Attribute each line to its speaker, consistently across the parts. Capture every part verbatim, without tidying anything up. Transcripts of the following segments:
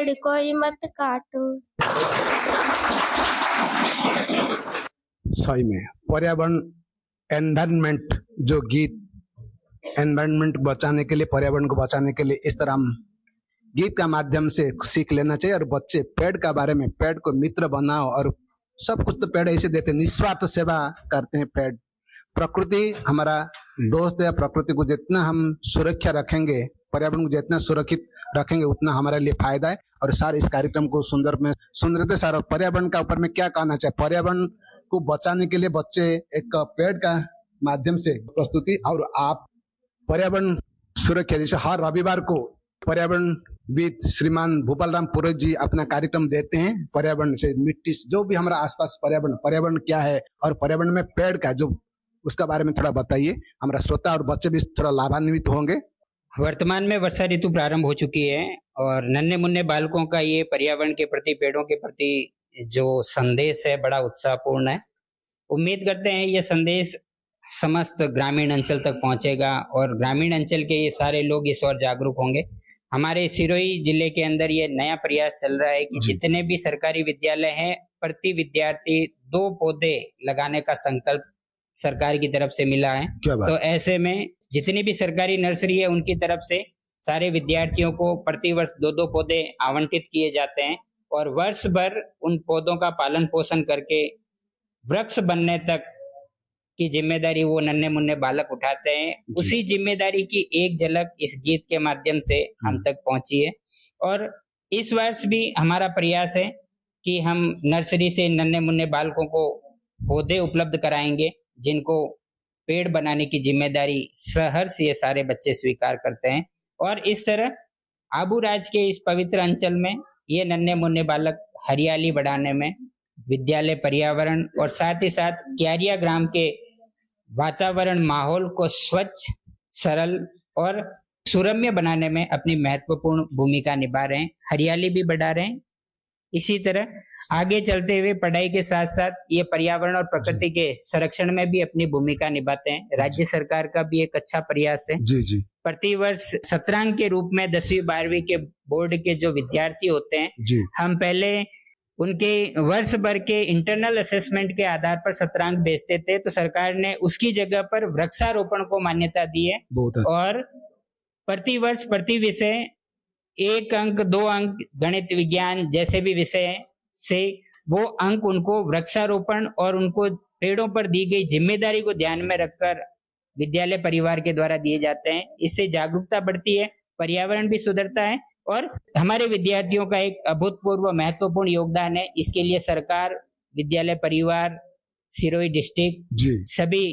Speaker 1: पेड़ कोई मत काटो।
Speaker 2: सही में पर्यावरण एनवायरनमेंट जो गीत एनवायरनमेंट बचाने के लिए, पर्यावरण को बचाने के लिए इस तरह हम गीत का माध्यम से सीख लेना चाहिए। और बच्चे पेड़ का बारे में, पेड़ को मित्र बनाओ, और सब कुछ तो पेड़ ऐसे देते हैं, निस्वार्थ सेवा करते हैं पेड़। प्रकृति हमारा दोस्त है। प्रकृति को जितना हम सुरक्षा रखेंगे, पर्यावरण को जितना सुरक्षित रखेंगे, उतना हमारे लिए फायदा है। और सारे इस कार्यक्रम को सुंदर में सुन रहे थे। सारा पर्यावरण का ऊपर में क्या कहना चाहिए, पर्यावरण को बचाने के लिए बच्चे एक पेड़ का माध्यम से प्रस्तुति, और आप पर्यावरण सुरक्षा, जैसे हर रविवार को पर्यावरण विद श्रीमान भूपाल राम पुरोहित जी अपना कार्यक्रम देते हैं। पर्यावरण से मिट्टी से जो भी हमारा आसपास पर्यावरण पर्यावरण क्या है, और पर्यावरण में पेड़ का जो उसका बारे में थोड़ा बताइए, हमारा श्रोता और बच्चे भी थोड़ा लाभान्वित होंगे।
Speaker 3: वर्तमान में वर्षा ऋतु प्रारंभ हो चुकी है और नन्हे मुन्ने बालकों का ये पर्यावरण के प्रति, पेड़ों के प्रति जो संदेश है बड़ा उत्साहपूर्ण है। उम्मीद करते हैं ये संदेश समस्त ग्रामीण अंचल तक पहुंचेगा और ग्रामीण अंचल के ये सारे लोग इस ओर जागरूक होंगे। हमारे सिरोही जिले के अंदर ये नया प्रयास चल रहा है कि जितने भी सरकारी विद्यालय हैं, प्रति विद्यार्थी दो पौधे लगाने का संकल्प सरकार की तरफ से मिला है। तो ऐसे में जितनी भी सरकारी नर्सरी है उनकी तरफ से सारे विद्यार्थियों को प्रतिवर्ष दो दो पौधे आवंटित किए जाते हैं और वर्ष भर उन पौधों का पालन पोषण करके वृक्ष बनने तक की जिम्मेदारी वो नन्हे मुन्ने बालक उठाते हैं। उसी जिम्मेदारी की एक झलक इस गीत के माध्यम से हम तक पहुंची है। और इस वर्ष भी हमारा प्रयास है कि हम नर्सरी से नन्हे मुन्ने बालकों को पौधे उपलब्ध कराएंगे, जिनको पेड़ बनाने की जिम्मेदारी सहर्ष ये सारे बच्चे स्वीकार करते हैं। और इस तरह आबू राज के इस पवित्र अंचल में ये नन्हे मुन्ने बालक हरियाली बढ़ाने में, विद्यालय पर्यावरण और साथ ही साथ क्यारिया ग्राम के वातावरण माहौल को स्वच्छ, सरल और सुरम्य बनाने में अपनी महत्वपूर्ण भूमिका निभा रहे हैं, हरियाली भी बढ़ा रहे हैं। इसी तरह आगे चलते हुए पढ़ाई के साथ साथ ये पर्यावरण और प्रकृति के संरक्षण में भी अपनी भूमिका निभाते हैं। राज्य सरकार का भी एक अच्छा प्रयास है।
Speaker 2: जी जी।
Speaker 3: प्रतिवर्ष सत्रांक के रूप में दसवीं बारहवीं के बोर्ड के जो विद्यार्थी होते हैं, हम पहले उनके वर्ष भर के इंटरनल असेसमेंट के आधार पर सत्रांक भेजते थे, तो सरकार ने उसकी जगह पर वृक्षारोपण को मान्यता दी है। और प्रतिवर्ष प्रति विषय एक अंक, दो अंक गणित विज्ञान जैसे भी विषय से वो अंक उनको वृक्षारोपण और उनको पेड़ों पर दी गई जिम्मेदारी को ध्यान में रखकर विद्यालय परिवार के द्वारा दिए जाते हैं। इससे जागरूकता बढ़ती है, पर्यावरण भी सुधरता है और हमारे विद्यार्थियों का एक अभूतपूर्व महत्वपूर्ण योगदान है। इसके लिए सरकार, विद्यालय परिवार, सिरोही डिस्ट्रिक्ट सभी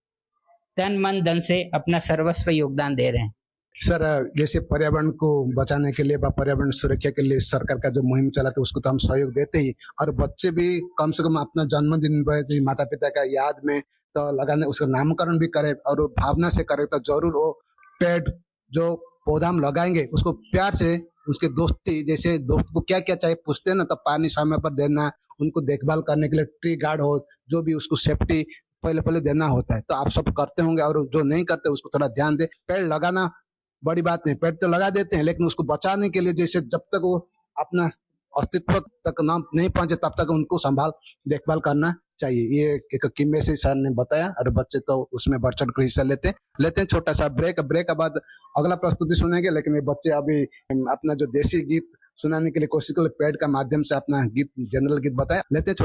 Speaker 3: तन मन धन से अपना सर्वस्व योगदान दे रहे हैं।
Speaker 2: सर, जैसे पर्यावरण को बचाने के लिए, पर्यावरण सुरक्षा के लिए सरकार का जो मुहिम चलाते है उसको तो हम सहयोग देते ही, और बच्चे भी कम से कम अपना जन्मदिन पर माता पिता का याद में तो लगाने, उसका नामकरण भी करे और भावना से करे, तो जरूर वो पेड़ जो पौधा हम लगाएंगे उसको प्यार से, उसके दोस्ती जैसे दोस्त को क्या क्या चाहिए पूछते हैं ना, तब पानी समय पर देना, उनको देखभाल करने के लिए ट्री गार्ड हो, जो भी उसको सेफ्टी पहले पहले देना होता है, तो आप सब करते होंगे। और जो नहीं करते उसको थोड़ा ध्यान दे। पेड़ लगाना बड़ी बात नहीं, पेड़ तो लगा देते हैं, लेकिन उसको बचाने के लिए जैसे जब तक वो अपना अस्तित्व तक ना नहीं पहुंचे तब तक उनको संभाल देखभाल करना चाहिए। ये एक किम्मे से सर ने बताया और बच्चे तो उसमें बढ़ चढ़ कर हिस्सा लेते लेते हैं। छोटा सा ब्रेक, ब्रेक के बाद अगला प्रस्तुति सुनेंगे, लेकिन ये बच्चे अभी अपना जो देसी गीत सुनाने के लिए कोशिश कर पेड़ का माध्यम से अपना गीत, जनरल गीत बताया लेते हैं।